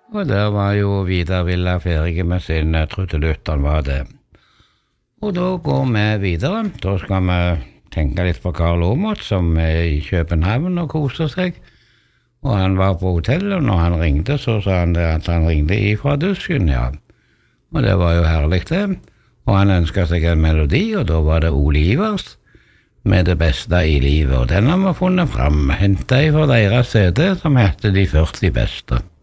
Og der var jo Vidar Villa ferdig med sin trudelutt, han var det. Og da går vi videre. Da skal vi tenke litt på Karl Aamodt, som er i København og koser seg. Og han var på hotellet, og når han ringte, så sa han det at han ringte ifra dusjen, ja. Og det var jo herlig det. Og han ønsket seg en melodi, og da var det Ole Ivers med Det beste i livet. Og den har vi funnet fram, hentet ifra deres CD, som heter De 40 beste.